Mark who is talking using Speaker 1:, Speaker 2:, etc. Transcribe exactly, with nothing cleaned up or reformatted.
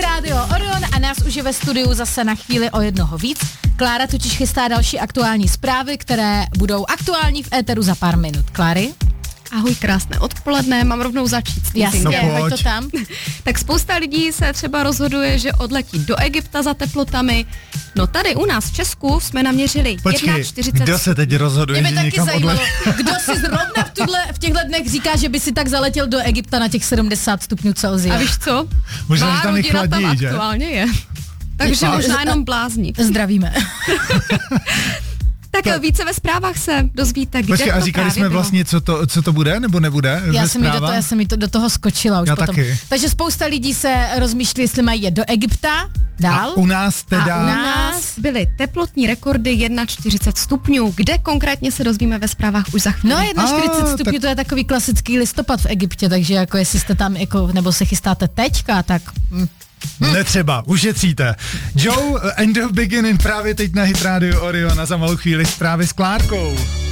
Speaker 1: Radio Orion a nás už je ve studiu zase na chvíli o jednoho víc. Klára totiž chystá další aktuální zprávy, které budou aktuální v éteru za pár minut. Kláry?
Speaker 2: Ahoj, krásné odpoledne, mám rovnou začít.
Speaker 1: Jasně,
Speaker 3: no,
Speaker 1: pojď to tam.
Speaker 2: Tak spousta lidí se třeba rozhoduje, že odletí do Egypta za teplotami. No tady u nás v Česku jsme naměřili
Speaker 3: Počkej,
Speaker 2: čtyřicet.
Speaker 3: kdo se teď rozhoduje,
Speaker 1: Mě by
Speaker 3: že
Speaker 1: taky
Speaker 3: někam
Speaker 1: zajímalo,
Speaker 3: odletí?
Speaker 1: kdo si zrovna v, tuhle, v těchto dnech říká, že by si tak zaletěl do Egypta na těch sedmdesát stupňů Celsia.
Speaker 2: A víš co?
Speaker 3: Možná,
Speaker 2: Má
Speaker 3: že tam je
Speaker 2: rodina tam
Speaker 3: chladí, že?
Speaker 2: aktuálně je. Takže
Speaker 1: A-
Speaker 2: možná jenom blázni.
Speaker 1: Zdravíme.
Speaker 2: Tak
Speaker 3: To-
Speaker 2: více ve zprávách se dozvíte, kde
Speaker 3: Počkej, a
Speaker 2: to
Speaker 3: říkali
Speaker 2: právě
Speaker 3: jsme
Speaker 2: bylo.
Speaker 3: vlastně, co to, co to bude, nebo nebude?
Speaker 1: Já
Speaker 3: ve
Speaker 1: jsem, jí do toho,
Speaker 3: zprávách?
Speaker 1: já jsem jí to, do toho skočila už
Speaker 3: Já
Speaker 1: potom.
Speaker 3: taky.
Speaker 1: Takže spousta lidí se rozmýšlí, jestli mají jet do Egypta. Dál.
Speaker 3: A u nás teda...
Speaker 1: A u
Speaker 2: U
Speaker 1: nás-
Speaker 2: nás byly teplotní rekordy čtyřicet jedna stupňů. Kde konkrétně se dozvíme ve zprávách už za chvíli.
Speaker 1: No, čtyřicet
Speaker 3: A,
Speaker 1: stupňů,
Speaker 3: tak-
Speaker 1: to je takový klasický listopad v Egyptě, takže jako jestli jste tam, jako, nebo se chystáte teďka, tak... Hm.
Speaker 3: Netřeba, ušetříte. Joe, End of Beginning právě teď na Hit Radio Orion a za malou chvíli zprávy s Klárkou.